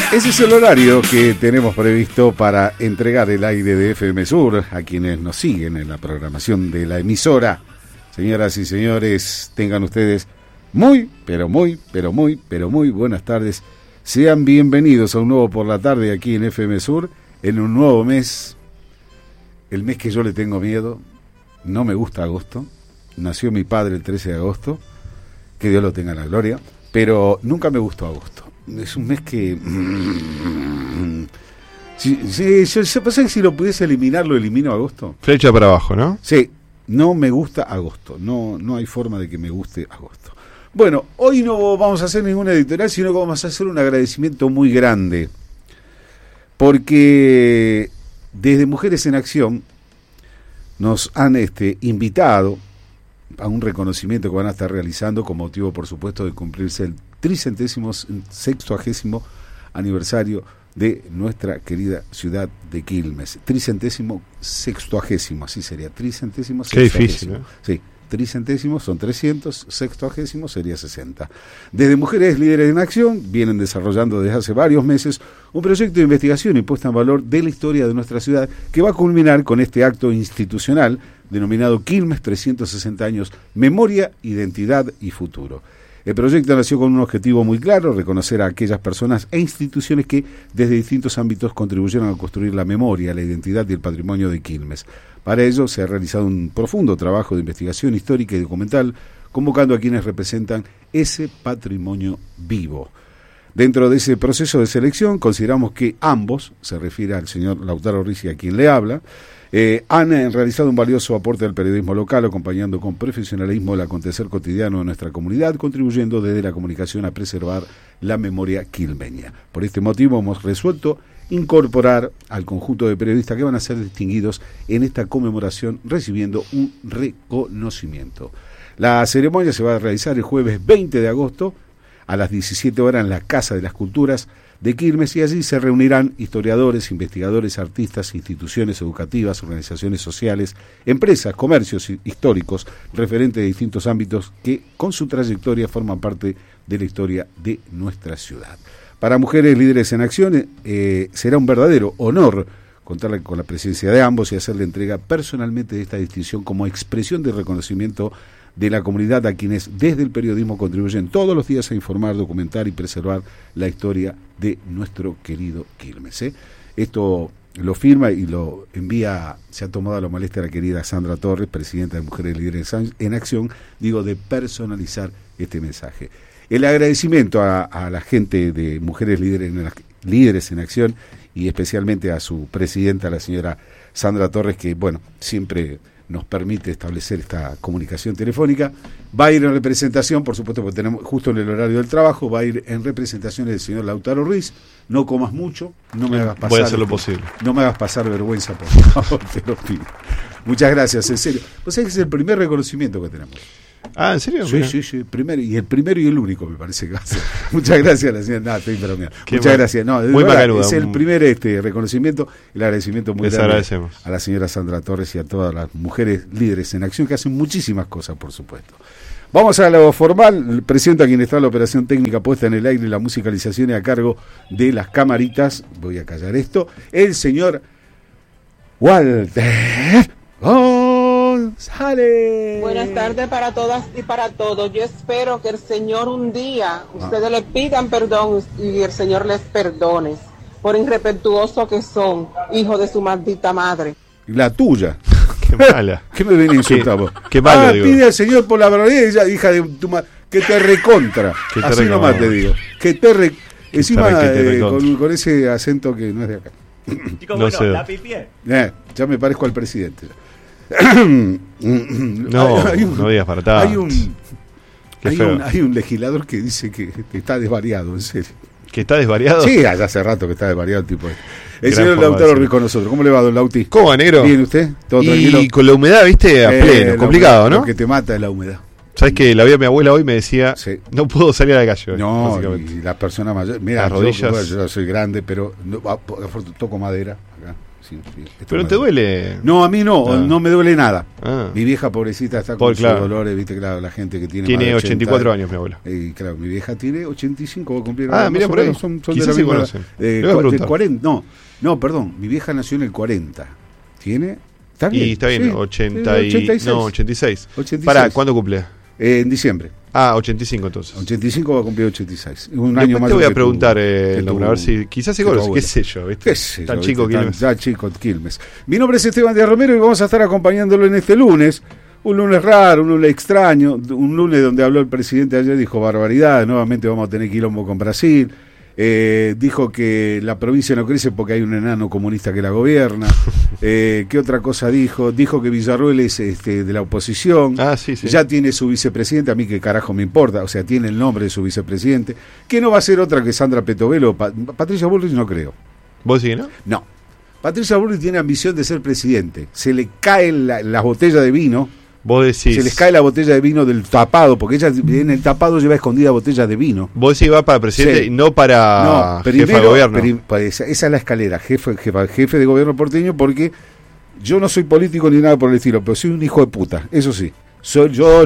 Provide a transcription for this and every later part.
Ese es el horario que tenemos previsto para entregar el aire de FM Sur a quienes nos siguen en la programación de la emisora. Señoras y señores, tengan ustedes muy buenas tardes. Sean bienvenidos a un nuevo Por la Tarde aquí en FM Sur, en un nuevo mes, el mes que yo le tengo miedo. No me gusta agosto. Nació mi padre el 13 de agosto, que Dios lo tenga en la gloria, pero nunca me gustó agosto. Es un mes que... yo pensé que si lo pudiese eliminar, lo elimino agosto. Flecha para abajo, ¿no? Sí, no me gusta agosto. No hay forma de que me guste agosto. Bueno, hoy no vamos a hacer ninguna editorial, sino que vamos a hacer un agradecimiento muy grande. Porque desde Mujeres en Acción nos han invitado a un reconocimiento que van a estar realizando con motivo, por supuesto, de cumplirse el 360º aniversario de nuestra querida ciudad de Quilmes. 360º, así sería. 360º. Qué difícil, ¿eh? Sí, 300 son 300, 60 sería 60. Desde Mujeres Líderes en Acción vienen desarrollando desde hace varios meses un proyecto de investigación y puesta en valor de la historia de nuestra ciudad, que va a culminar con este acto institucional denominado Quilmes 360 años, memoria, identidad y futuro. El proyecto nació con un objetivo muy claro: reconocer a aquellas personas e instituciones que desde distintos ámbitos contribuyeron a construir la memoria, la identidad y el patrimonio de Quilmes. Para ello se ha realizado un profundo trabajo de investigación histórica y documental, convocando a quienes representan ese patrimonio vivo. Dentro de ese proceso de selección consideramos que ambos, se refiere al señor Lautaro Ricci, a quien le habla, han realizado un valioso aporte al periodismo local, acompañando con profesionalismo el acontecer cotidiano de nuestra comunidad, contribuyendo desde la comunicación a preservar la memoria quilmeña. Por este motivo hemos resuelto incorporar al conjunto de periodistas que van a ser distinguidos en esta conmemoración, recibiendo un reconocimiento. La ceremonia se va a realizar el jueves 20 de agosto a las 17 horas en la Casa de las Culturas de Quilmes, y allí se reunirán historiadores, investigadores, artistas, instituciones educativas, organizaciones sociales, empresas, comercios históricos, referentes de distintos ámbitos que con su trayectoria forman parte de la historia de nuestra ciudad. Para Mujeres Líderes en Acción será un verdadero honor contar con la presencia de ambos y hacerle entrega personalmente de esta distinción como expresión de reconocimiento de la comunidad a quienes desde el periodismo contribuyen todos los días a informar, documentar y preservar la historia de nuestro querido Quilmes. Esto lo firma y lo envía, se ha tomado la molestia la querida Sandra Torres, presidenta de Mujeres Líderes en Acción, de personalizar este mensaje. El agradecimiento a la gente de Mujeres Líderes en Acción y especialmente a su presidenta, la señora Sandra Torres, que siempre nos permite establecer esta comunicación telefónica. Va a ir en representación, por supuesto, porque tenemos justo en el horario del trabajo, va a ir en representación del señor Lautaro Ruiz. No comas mucho, no me hagas pasar. Voy a hacer lo posible. No me hagas pasar vergüenza, por favor, te lo pido. Muchas gracias, en serio. Pues es el primer reconocimiento que tenemos. Ah, ¿en serio? Sí, primero y el único, me parece que va a ser. Muchas gracias, la señora. Estoy bromeando. Muchas gracias. No, muy macanuda, es el primer reconocimiento, el agradecimiento muy grande agradecemos a la señora Sandra Torres y a todas las Mujeres Líderes en Acción, que hacen muchísimas cosas, por supuesto. Vamos a lo formal. Presento a quien está en la operación técnica puesta en el aire y la musicalización a cargo de las camaritas. Voy a callar esto. El señor Walter González. Buenas tardes para todas y para todos. Yo espero que el Señor un día, ustedes le pidan perdón y el Señor les perdone por irrespetuosos que son, hijos de su maldita madre. La tuya. Qué mala. ¿Qué me viene a insultar vos? Qué malo, digo. Pide al Señor por la verdad, hija de tu madre, que te recontra. Así nomás te digo. Encima con ese acento que no es de acá. Chicos, No sé. la pipié. Ya me parezco al presidente. No digas para tanto. Hay un legislador que dice que está desvariado, en serio. ¿Que está desvariado? Sí, allá hace rato que está desvariado el tipo. El Gran señor forma Lautaro de Ruiz con nosotros. ¿Cómo le va, don Lauti? ¿Cómo va, negro? Bien, ¿usted? ¿Todo tranquilo? Y con la humedad, viste, a pleno. Complicado, humedad, ¿no? Lo que te mata es la humedad. ¿Sabes que la vi a mi abuela hoy y me decía, Sí. no puedo salir a la calle hoy, No, básicamente? y las personas mayores. Mira, Las rodillas. yo soy grande, pero toco madera acá. Pero no te duele. No, a mí no me duele nada. Mi vieja pobrecita está con sus claro. dolores, viste, claro, la gente que tiene 84 años, mi abuela. Y claro, mi vieja tiene 85, va a cumplir. Mira por ahí. Son Quizás de se la conocen. 40, no, perdón, mi vieja nació en el 40. ¿Tiene? ¿Está bien? Y está bien, sí, 86. No, 86. 86. Pará, ¿cuándo cumple? En diciembre. 85 entonces. 85 va a cumplir 86. Un Después año más. te voy a preguntar, a ver si quizás se conoce, qué sé yo, ¿viste? Tan chico Quilmes. Tan chico Quilmes. Mi nombre es Esteban Díaz Romero y vamos a estar acompañándolo en este lunes. Un lunes raro, un lunes extraño, un lunes donde habló el presidente ayer, dijo barbaridad, nuevamente vamos a tener quilombo con Brasil. Dijo que la provincia no crece porque hay un enano comunista que la gobierna. ¿Qué otra cosa dijo? Dijo que Villarruel es de la oposición. Sí. Ya tiene su vicepresidente, a mí qué carajo me importa, o sea, tiene el nombre de su vicepresidente, que no va a ser otra que Sandra Petovelo. Patricia Bullrich no creo. ¿Vos sí, no? No. Patricia Bullrich tiene ambición de ser presidente. Se le caen las botellas de vino. Vos decís. Se les cae la botella de vino del tapado, porque ella en el tapado lleva escondida botellas de vino. Vos decís va para presidente y no para jefe de gobierno. Esa es la escalera, jefe de gobierno porteño, porque yo no soy político ni nada por el estilo, pero soy un hijo de puta, eso sí. Soy yo,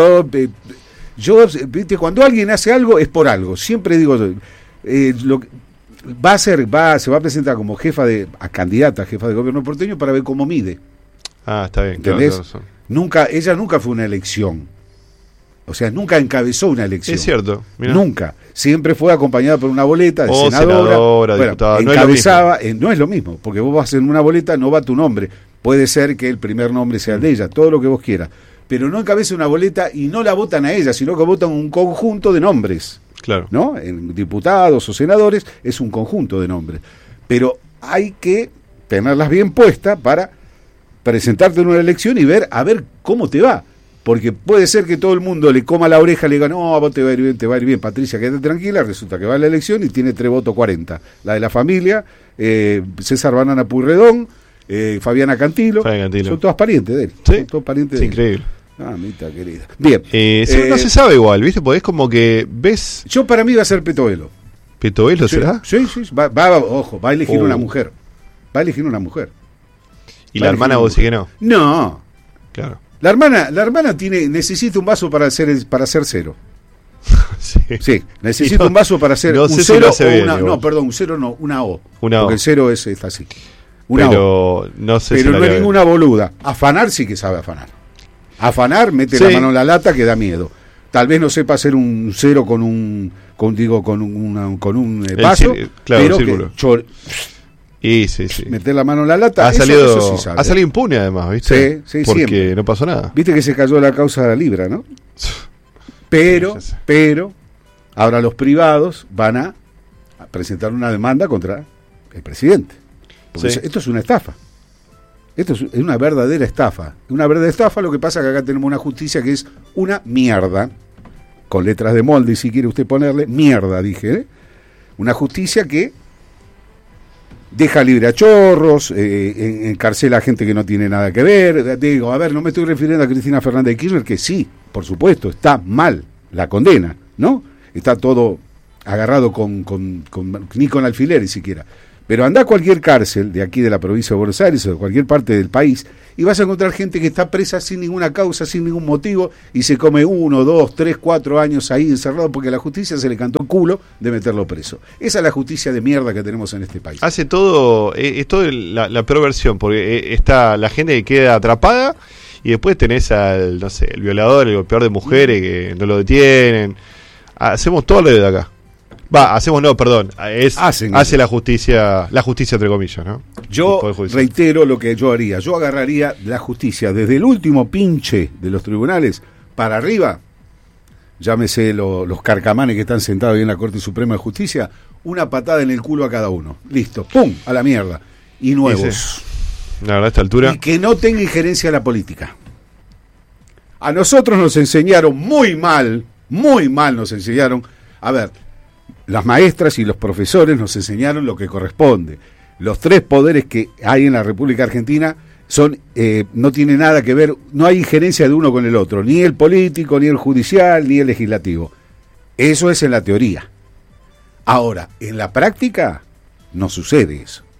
viste, cuando alguien hace algo es por algo. Siempre digo, se va a presentar como candidata a jefa de gobierno porteño para ver cómo mide. Está bien, ¿entendés? Claro. Ella nunca fue una elección. O sea, nunca encabezó una elección. Es cierto. Mirá. Nunca. Siempre fue acompañada por una boleta de senadora, diputada. Encabezaba, no es lo mismo, porque vos vas en una boleta, no va tu nombre. Puede ser que el primer nombre sea el de ella, todo lo que vos quieras. Pero no encabeza una boleta y no la votan a ella, sino que votan un conjunto de nombres. Claro. ¿No? En diputados o senadores es un conjunto de nombres. Pero hay que tenerlas bien puestas para presentarte en una elección y ver cómo te va, porque puede ser que todo el mundo le coma la oreja y le diga, no, a vos te va a ir bien, Patricia, quédate tranquila, resulta que va a la elección y tiene 3 votos 40, la de la familia, César Banana Puyredón, Fabiana Cantilo, son todas parientes de él. ¿Sí? Son todos parientes de él. Increíble. Mamita querida. Bien. No se sabe igual, ¿viste? Porque es como que ves. Yo para mí va a ser Petovelo. ¿Petovelo será? Sí, va a elegir una mujer. Va a elegir una mujer. ¿Y la hermana vos decís que no? No. Claro. La hermana necesita un vaso para hacer cero. Sí, necesita un vaso para hacer un cero un cero no, una O. Porque el cero está así. Pero O. No sé pero no es ninguna boluda. Afanar sí que sabe afanar. Afanar, mete la mano en la lata que da miedo. Tal vez no sepa hacer un cero con un vaso, pero sí. Meter la mano en la lata, ha salido impune además, ¿viste? Sí, porque siempre. No pasó nada. Viste que se cayó la causa de la Libra, ¿no? Pero ahora los privados van a presentar una demanda contra el presidente. Porque esto es una estafa. Esto es una verdadera estafa. Una verdadera estafa, lo que pasa es que acá tenemos una justicia que es una mierda, con letras de molde, si quiere usted ponerle, mierda, dije, Una justicia que deja libre a chorros, encarcela a gente que no tiene nada que ver. Digo, no me estoy refiriendo a Cristina Fernández de Kirchner, que sí, por supuesto, está mal la condena, ¿no? Está todo agarrado ni con alfileres siquiera. Pero anda a cualquier cárcel de aquí de la provincia de Buenos Aires o de cualquier parte del país y vas a encontrar gente que está presa sin ninguna causa, sin ningún motivo y se come 1, 2, 3, 4 años ahí encerrado porque a la justicia se le cantó el culo de meterlo preso. Esa es la justicia de mierda que tenemos en este país. Hace todo, es todo la peor versión, porque está la gente que queda atrapada y después tenés al, no sé, el violador, el golpeador de mujeres que no lo detienen. Hacemos todo lo de acá. Hace la justicia entre comillas, ¿no? Yo reitero lo que yo haría. Yo agarraría la justicia desde el último pinche de los tribunales para arriba, llámese los carcamanes que están sentados ahí en la Corte Suprema de Justicia, una patada en el culo a cada uno. Listo, ¡pum!, a la mierda. Y nuevos. La verdad, a esta altura. Y que no tenga injerencia a la política. A nosotros nos enseñaron muy mal nos enseñaron. A ver, las maestras y los profesores nos enseñaron lo que corresponde. Los 3 poderes que hay en la República Argentina no tienen nada que ver, no hay injerencia de uno con el otro, ni el político, ni el judicial, ni el legislativo. Eso es en la teoría. Ahora, en la práctica no sucede eso.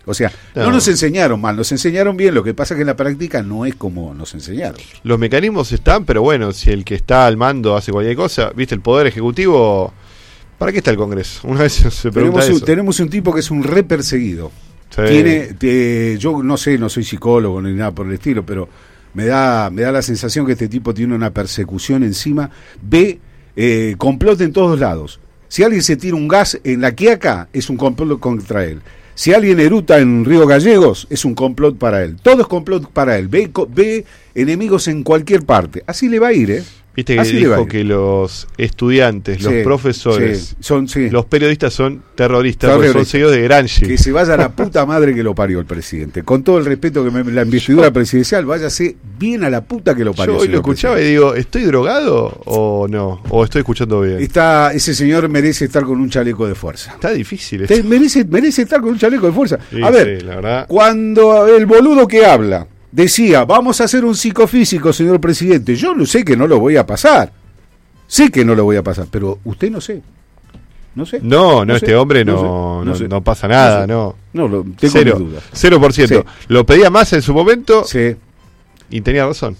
O sea, no nos enseñaron mal, nos enseñaron bien, lo que pasa es que en la práctica no es como nos enseñaron. Los mecanismos están, pero bueno, si el que está al mando hace cualquier cosa, viste, el Poder Ejecutivo, ¿para qué está el Congreso? Una vez se pregunta tenemos un tipo que es un re perseguido. Sí. Yo no sé, no soy psicólogo ni nada por el estilo, pero me da la sensación que este tipo tiene una persecución encima, complot en todos lados. Si alguien se tira un gas en La Quiaca, es un complot contra él. Si alguien eruta en Río Gallegos, es un complot para él. Todo es complot para él. Ve enemigos en cualquier parte. Así le va a ir, ¿eh? Viste que dijo que los estudiantes, los profesores, los periodistas son terroristas, porque son seguidores de Gramsci. Que se vaya a la puta madre que lo parió el presidente. Con todo el respeto que la investidura presidencial, váyase bien a la puta que lo parió. Yo hoy lo escuchaba presidente. Y digo, ¿estoy drogado o no? ¿O estoy escuchando bien? Ese señor merece estar con un chaleco de fuerza. Está difícil. Merece estar con un chaleco de fuerza. Sí, a ver, la verdad. Cuando el boludo que habla decía, vamos a hacer un psicofísico, señor presidente. Yo no sé que no lo voy a pasar. Sé que no lo voy a pasar, pero usted no sé. No sé. No, este hombre no pasa nada, no. No, tengo dudas. 0%. Sí. Lo pedía más en su momento. Sí. Y tenía razón.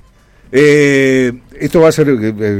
Esto va a ser,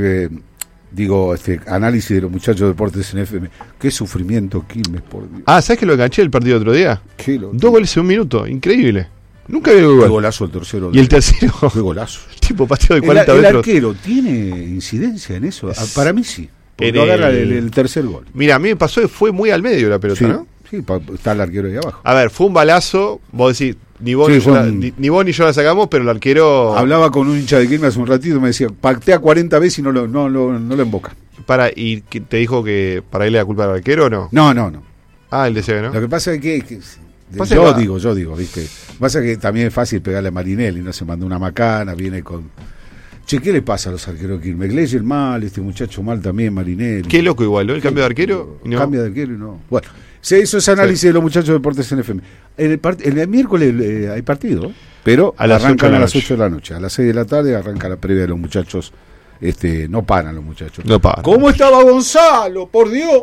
análisis de los muchachos de Deportes en FM. Qué sufrimiento, Quilmes, por Dios. ¿Sabes que lo enganché el partido otro día? 2 goles en 1 minuto, increíble. Nunca vi un gol. Golazo el tercero. Y el tercero. Qué golazo. El tipo pateó de 40 metros. ¿El arquero tiene incidencia en eso? Para mí sí. Porque no agarra el tercer gol. Mira, a mí me pasó que fue muy al medio la pelota, ¿no? Sí, está el arquero ahí abajo. A ver, fue un balazo. Vos decís, ni vos ni yo la sacamos, pero el arquero. Hablaba con un hincha de Quilmes hace un ratito y me decía, patea 40 veces y no lo emboca. ¿Y te dijo que para él le da culpa al arquero o no? No. Él decía que no. Lo que pasa es que yo digo, ¿viste? Pasa que también es fácil pegarle a Marinelli, no se manda una macana, viene con... Che, ¿qué le pasa a los arqueros aquí? Megleyer mal, este muchacho mal también, Marinelli. Qué loco igual, ¿no? El cambio de arquero. No. Cambio de arquero y no. Bueno, se hizo ese análisis de los muchachos de Deportes en FM. El miércoles hay partido, pero arrancan a las 8 de la noche. A las 6 de la tarde arranca la previa de los muchachos. No paran los muchachos. No paran. ¿Cómo estaba Gonzalo? Por Dios.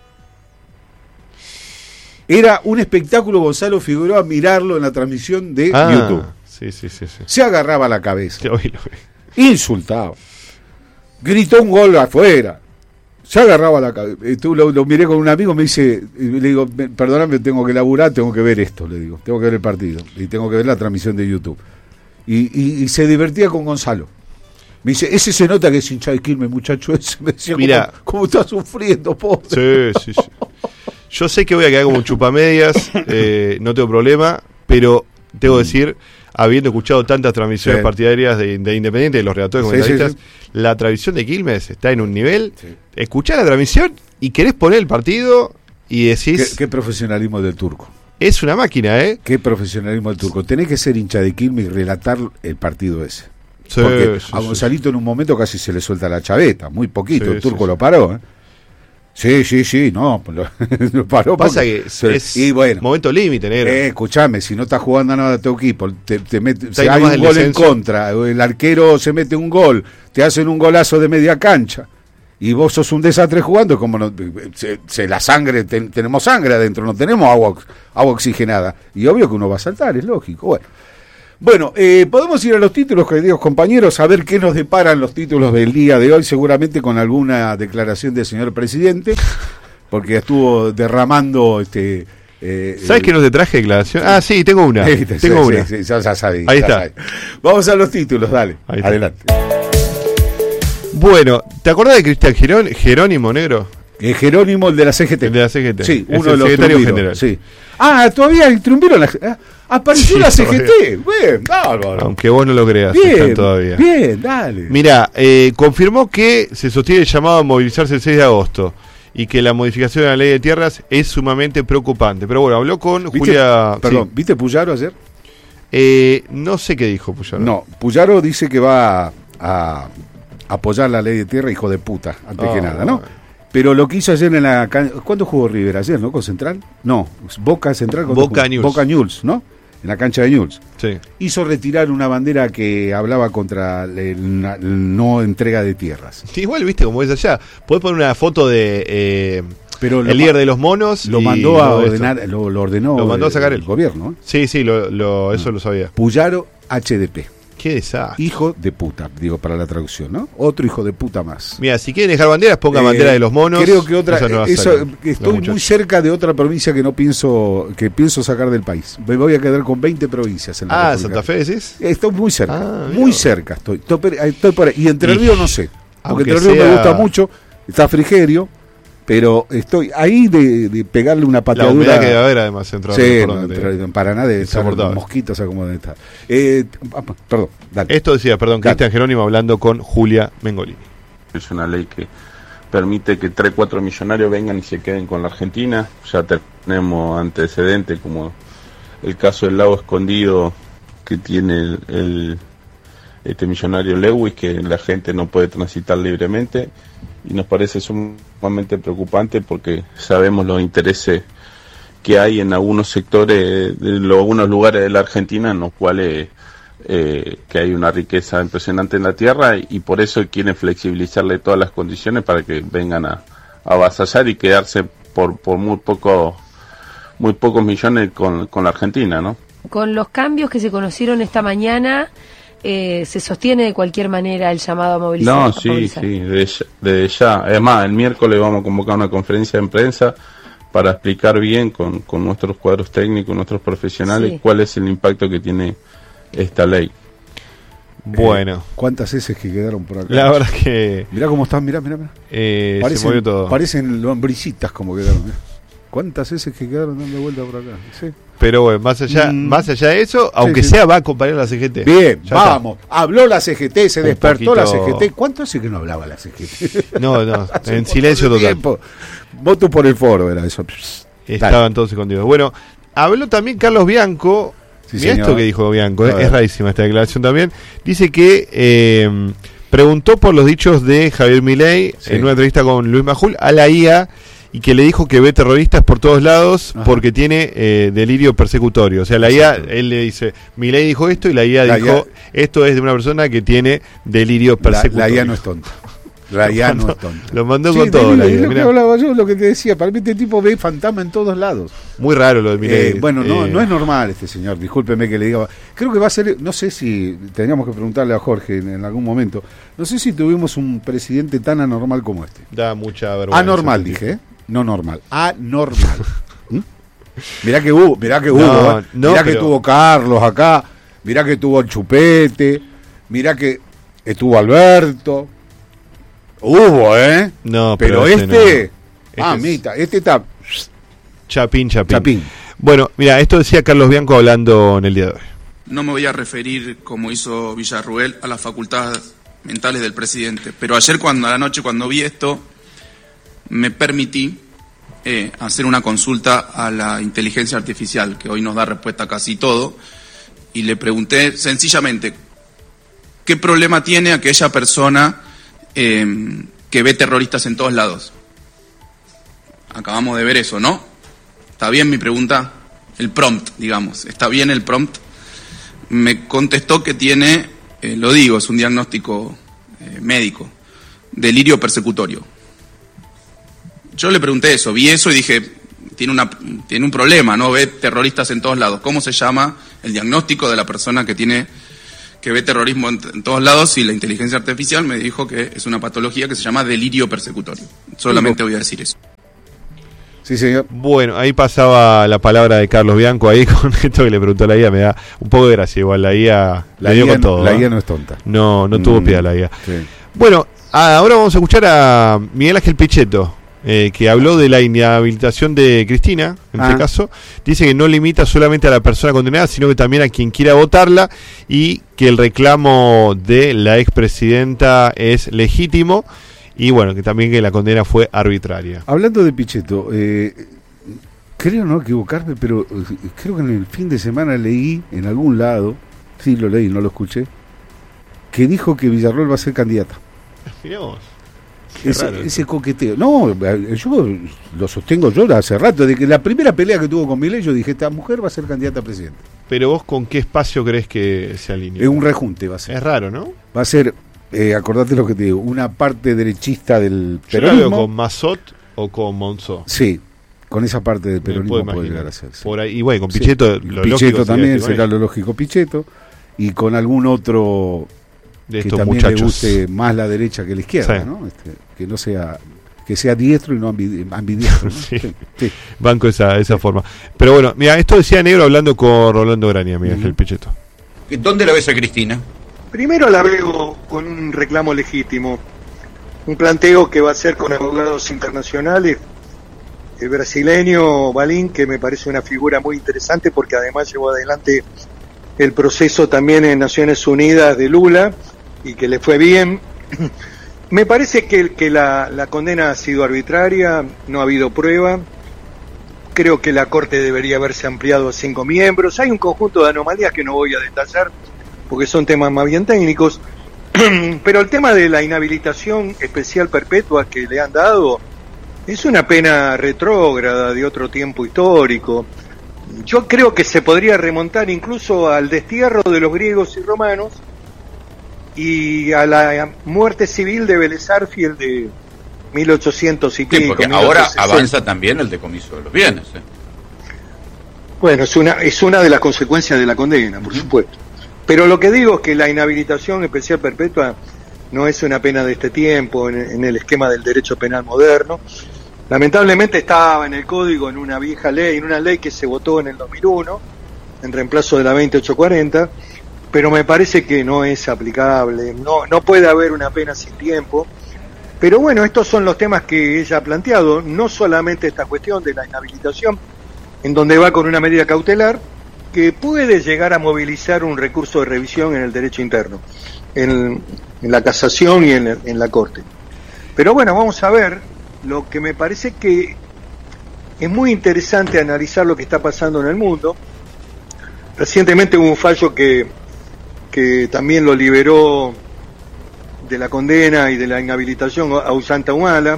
Era un espectáculo Gonzalo Figueroa mirarlo en la transmisión de YouTube. Sí. Se agarraba la cabeza. Lo vi. Insultaba. Gritó un gol afuera. Se agarraba la cabeza. Lo miré con un amigo, me dice, le digo, perdóname, tengo que laburar, tengo que ver esto, le digo. Tengo que ver el partido. Y tengo que ver la transmisión de YouTube. Y se divertía con Gonzalo. Me dice, ese se nota que es hincha de Quilmes, muchacho ese. Me decía, mira, ¿cómo está sufriendo, pobre? Sí. Yo sé que voy a quedar como un chupamedias, no tengo problema, pero tengo que decir, habiendo escuchado tantas transmisiones partidarias de Independiente, de los redactores comentaristas, la transmisión de Quilmes está en un nivel. Escuchás la transmisión y querés poner el partido y decís... ¿Qué profesionalismo del turco? Es una máquina, ¿eh? Qué profesionalismo del turco. Tenés que ser hincha de Quilmes y relatar el partido ese. Sí, porque a Gonzalito en un momento casi se le suelta la chaveta, muy poquito, el turco lo paró, ¿eh? Sí, no, lo paró. Pasa que es momento límite, negro. Escuchame, si no estás jugando nada a tu equipo, si hay un gol en contra, el arquero se mete un gol, te hacen un golazo de media cancha, y vos sos un desastre jugando, como la sangre, tenemos sangre adentro, no tenemos agua oxigenada, y obvio que uno va a saltar, es lógico. Bueno, podemos ir a los títulos, queridos compañeros, a ver qué nos deparan los títulos del día de hoy, seguramente con alguna declaración del señor presidente, porque estuvo derramando... ¿Sabes que no te traje declaración? Sí, tengo una. Tengo una. Sí, ya sabía. Ahí está. Vamos a los títulos, dale. Adelante. Bueno, ¿te acordás de Cristian Jerónimo, negro? Jerónimo, el de la CGT. El de la CGT. Sí, es uno de los secretarios generales. Sí. Todavía el triunviro apareció la CGT. Bien, bárbaro. Aunque vos no lo creas, están todavía. Bien, dale. Mirá, confirmó que se sostiene el llamado a movilizarse el 6 de agosto y que la modificación de la ley de tierras es sumamente preocupante. Pero bueno, habló con Julia... Perdón, ¿viste Puyaro ayer? No sé qué dijo Puyaro. No, Puyaro dice que va a apoyar la ley de tierra, hijo de puta, antes que nada, ¿no? Pero lo que hizo ayer en la... ¿Cuándo jugó River ayer, no? ¿Con Central? No, Boca Central con Boca Newell's, ¿no? En la cancha de Newell's. Sí. Hizo retirar una bandera que hablaba contra la no entrega de tierras. Igual, viste, como es allá. Podés poner una foto de Pero el líder de los monos. Lo y mandó a todo esto. ordenar, lo ordenó. Lo mandó a sacar el gobierno. Sí, eso lo sabía. Puyaro HDP. Qué desastre. Hijo de puta, digo, para la traducción, ¿no? Otro hijo de puta más. Mira, si quieren dejar banderas, pongan bandera de los monos. Creo que otra, Esa no va a eso, salir, estoy muy cerca de otra provincia que pienso sacar del país. Me voy a quedar con 20 provincias en la República. ¿Santa Fe decís? Estoy muy cerca, mira. muy cerca estoy por ahí. Y Entre Ríos no sé, porque Entre Ríos me gusta mucho, está Frigerio, pero estoy ahí de pegarle una pateadura. La humedad que debe haber además Entre Ríos. En Paraná debe estar mosquitos a como debe estar. Perdón, dale. Esto decía, Cristian Jerónimo hablando con Julia Mengolini. Es una ley que permite que 3-4 millonarios vengan y se queden con la Argentina. Ya tenemos antecedentes como el caso del Lago Escondido que tiene este millonario Lewis, que la gente no puede transitar libremente, y nos parece sumamente preocupante porque sabemos los intereses que hay en algunos sectores, algunos lugares de la Argentina en los cuales que hay una riqueza impresionante en la tierra, y por eso quieren flexibilizarle todas las condiciones para que vengan a avasallar y quedarse por muy pocos millones con la Argentina, ¿no? Con los cambios que se conocieron esta mañana, ¿se sostiene de cualquier manera el llamado a movilizar? No, sí, desde ya. Es más, el miércoles vamos a convocar una conferencia de prensa para explicar bien con nuestros cuadros técnicos, nuestros profesionales, cuál es el impacto que tiene esta ley. Bueno. ¿Cuántas heces que quedaron por acá? La verdad que... Mirá cómo están, mirá. Se movió todo. Parecen lombricitas como quedaron. ¿Cuántas heces que quedaron dando vuelta por acá? ¿Sí? Pero bueno, más allá de eso, aunque sea, va a acompañar a la CGT. Bien, ya vamos. Está. Habló la CGT, se despertó la CGT. ¿Cuánto hace que no hablaba la CGT? No, en silencio total. Tiempo. Voto por el foro era eso. Estaban todos escondidos. Bueno, habló también Carlos Bianco. Sí, mirá esto que dijo Bianco, es rarísima esta declaración también. Dice que preguntó por los dichos de Javier Milei en una entrevista con Luis Majul a la IA, y que le dijo que ve terroristas por todos lados porque tiene delirio persecutorio. O sea, la IA, él le dice, Milei dijo esto, y la IA dijo, esto es de una persona que tiene delirio persecutorio. La IA no es tonta. La IA no es tonta. Lo mandó con todo. Es lo que hablaba yo, lo que te decía. Para mí este tipo ve fantasma en todos lados. Muy raro lo de Milei. Bueno, no es normal este señor, discúlpeme que le diga. Creo que va a ser, no sé si, teníamos que preguntarle a Jorge en algún momento, no sé si tuvimos un presidente tan anormal como este. Da mucha vergüenza. Anormal, dije, no normal. Anormal. Mirá que hubo, mirá que tuvo Carlos acá, mirá que tuvo el Chupete, mirá que estuvo Alberto. Hubo, No, pero este está Chapín. Chapín. Bueno, mira, esto decía Carlos Bianco hablando en el día de hoy. No me voy a referir, como hizo Villarruel, a las facultades mentales del presidente, pero ayer a la noche cuando vi esto, me permití hacer una consulta a la inteligencia artificial, que hoy nos da respuesta a casi todo, y le pregunté sencillamente, ¿qué problema tiene aquella persona que ve terroristas en todos lados? Acabamos de ver eso, ¿no? ¿Está bien mi pregunta? El prompt, digamos. ¿Está bien el prompt? Me contestó que tiene, es un diagnóstico médico, delirio persecutorio. Yo le pregunté eso, vi eso y dije, tiene un problema, ¿no? Ve terroristas en todos lados. ¿Cómo se llama el diagnóstico de la persona que ve terrorismo en todos lados? Y la inteligencia artificial me dijo que es una patología que se llama delirio persecutorio. Solamente voy a decir eso. Sí, señor. Bueno, ahí pasaba la palabra de Carlos Bianco ahí con esto que le preguntó a la IA. Me da un poco de gracia igual, la IA la dio con todo. La IA no es tonta. No tuvo piedad la IA. Sí. Bueno, ahora vamos a escuchar a Miguel Ángel Pichetto, que habló de la inhabilitación de Cristina, en este caso. Dice que no limita solamente a la persona condenada, sino que también a quien quiera votarla, y que el reclamo de la expresidenta es legítimo, y bueno, que también que la condena fue arbitraria. Hablando de Pichetto, creo no equivocarme, pero creo que en el fin de semana leí en algún lado, sí lo leí, no lo escuché, que dijo que Villarruel va a ser candidata. Mirá vos. Ese coqueteo. No, yo lo sostengo yo hace rato, de que la primera pelea que tuvo con Milei, yo dije, esta mujer va a ser candidata a presidente. Pero vos, ¿con qué espacio crees que se alinea? Es un rejunte va a ser. Es raro, ¿no? Va a ser, acordate lo que te digo, una parte derechista del peronismo. Yo la veo con Massot o con Monzó. Sí, con esa parte del peronismo puede llegar a ser. Sí. Por ahí, y bueno, con Pichetto, lo Pichetto también será lo lógico Pichetto, y con algún otro de que estos también muchachos. le guste más la derecha que la izquierda, Sí. ¿no? Que no sea, que sea diestro y no ambidiestro, ¿no? Sí. Sí. Banco esa forma. Pero bueno, mira, esto decía Negro hablando con Rolando Grania, Miguel Ángel Pichetto. ¿Dónde la ves a Cristina? Primero la veo con un reclamo legítimo, un planteo que va a hacer con abogados internacionales, el brasileño Balín, que me parece una figura muy interesante porque además llevó adelante el proceso también en Naciones Unidas de Lula y que le fue bien. Me parece que la condena ha sido arbitraria, no ha habido prueba. Creo que la Corte debería haberse ampliado a 5 miembros. Hay un conjunto de anomalías que no voy a detallar porque son temas más bien técnicos. Pero el tema de la inhabilitación especial perpetua que le han dado es una pena retrógrada de otro tiempo histórico. Yo creo que se podría remontar incluso al destierro de los griegos y romanos y a la muerte civil de Vélez Sarsfield de 1800 y pico. Porque ahora avanza también el decomiso de los bienes. Bueno, es una de las consecuencias de la condena, por supuesto. Pero lo que digo es que la inhabilitación especial perpetua no es una pena de este tiempo en el esquema del derecho penal moderno. Lamentablemente estaba en el código, en una vieja ley, en una ley que se votó en el 2001, en reemplazo de la 20840, pero me parece que no es aplicable, no puede haber una pena sin tiempo. Pero bueno, estos son los temas que ella ha planteado, no solamente esta cuestión de la inhabilitación, en donde va con una medida cautelar, que puede llegar a movilizar un recurso de revisión en el derecho interno, en la casación y en la Corte. Pero bueno, vamos a ver, lo que me parece que es muy interesante analizar lo que está pasando en el mundo. Recientemente hubo un fallo que también lo liberó de la condena y de la inhabilitación a Ollanta Humala.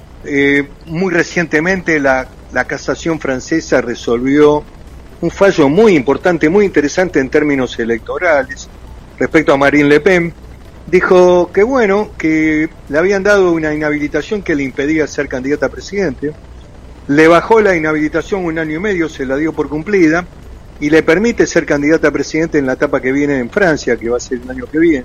Muy recientemente la casación francesa resolvió un fallo muy importante, muy interesante en términos electorales respecto a Marine Le Pen. Dijo que bueno, que le habían dado una inhabilitación que le impedía ser candidata a presidente, le bajó la inhabilitación 1 año y medio, se la dio por cumplida y le permite ser candidata a presidente en la etapa que viene en Francia, que va a ser el año que viene.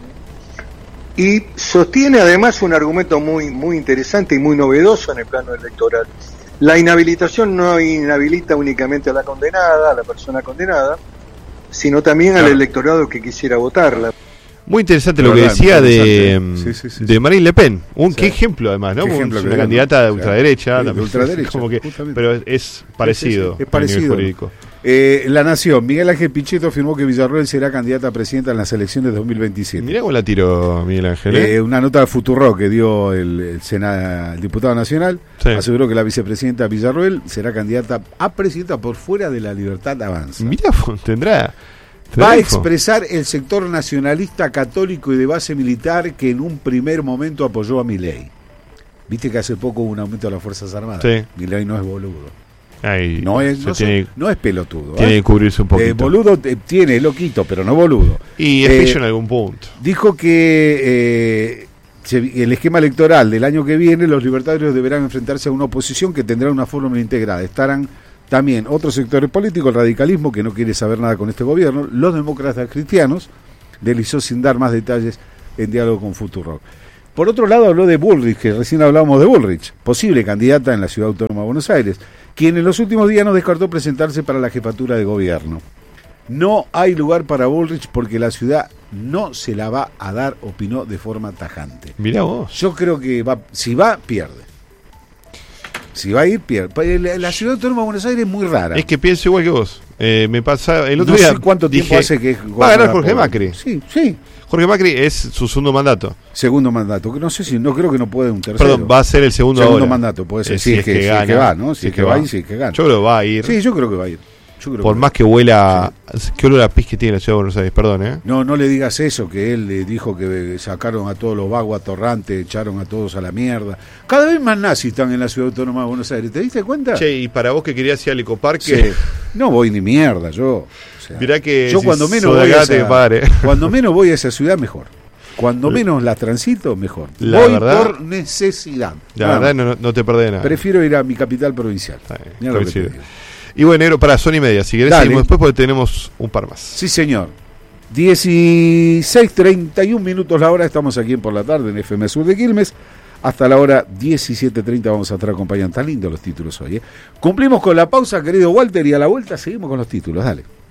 Y sostiene además un argumento muy, muy interesante y muy novedoso en el plano electoral. La inhabilitación no inhabilita únicamente a la condenada, a la persona condenada, sino también al electorado que quisiera votarla. Muy interesante lo que decía de Marine Le Pen. Qué ejemplo además, ¿no? Una candidata de ultraderecha. De ultraderecha, como que, pero es parecido. Es parecido. Jurídico. La Nación. Miguel Ángel Pichetto afirmó que Villarroel será candidata a presidenta en las elecciones de 2027. Mirá cómo la tiró Miguel Ángel. Una nota de Futurock que dio el diputado nacional. Sí. Aseguró que la vicepresidenta Villarroel será candidata a presidenta por fuera de la Libertad Avanza. Mirá, tendrá. Va a expresar el sector nacionalista católico y de base militar que en un primer momento apoyó a Milei. Viste que hace poco hubo un aumento de las Fuerzas Armadas. Sí. Milei no es boludo. Ay, no es pelotudo. Tiene que cubrirse un poquito. Boludo tiene, loquito, pero no boludo. Y es pillo en algún punto. Dijo que el esquema electoral del año que viene, los libertarios deberán enfrentarse a una oposición que tendrá una fórmula integrada. Estarán también otros sectores políticos, el radicalismo, que no quiere saber nada con este gobierno, los demócratas cristianos, deslizó sin dar más detalles en diálogo con Futurock. Por otro lado, habló de Bullrich, que recién hablábamos de Bullrich, posible candidata en la Ciudad Autónoma de Buenos Aires, quien en los últimos días no descartó presentarse para la jefatura de gobierno. No hay lugar para Bullrich porque la ciudad no se la va a dar, opinó de forma tajante. Mirá vos. Yo creo que si va, pierde. Si va a ir, pierde. La Ciudad Autónoma de Buenos Aires es muy rara. Es que pienso igual que vos. Me pasa el otro no día. Sé cuánto tiempo hace que va a ganar Jorge Macri. Sí. Jorge Macri es su segundo mandato. Segundo mandato. No creo que no puede un tercero. Perdón, va a ser el segundo mandato, puede ser. Si es que va, ¿no? Si es que va y si es que gana. Yo creo que va a ir. Sí, yo creo que va a ir. Por más que huela, que olor a pis que tiene la Ciudad de Buenos Aires, perdón, No le digas eso, que él le dijo que sacaron a todos los vagos atorrantes, echaron a todos a la mierda. Cada vez más nazis están en la Ciudad Autónoma de Buenos Aires, ¿te diste cuenta? Che, y para vos que querías ir al Ecoparque... Sí. No voy ni mierda, yo. Mirá que yo cuando menos voy cuando menos voy a esa ciudad, mejor. Cuando menos la transito, mejor. La Voy verdad, por necesidad. La verdad no te perdés nada. Prefiero ir a mi capital provincial. Mirá lo que te digo. Y bueno, negro, para Son y Media, si querés seguimos después porque tenemos un par más. Sí, señor. 16:31 minutos la hora, estamos aquí en Por la Tarde en FM Sur de Quilmes. Hasta la hora 17:30 vamos a estar acompañando. Tan lindos los títulos hoy, ¿eh? Cumplimos con la pausa, querido Walter, y a la vuelta seguimos con los títulos. Dale.